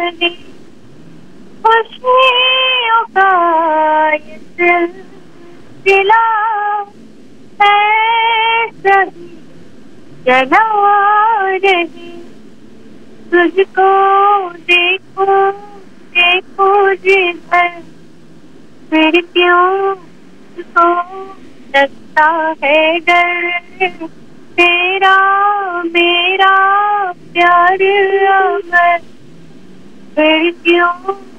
रहे, खुशियों का ये सिलसिला ऐसा ही चला रहे। तुझको देखो देखो जिधर, फिर क्यों तुझको लगता है डर। तेरा मेरा प्यार अमर, फिर क्यों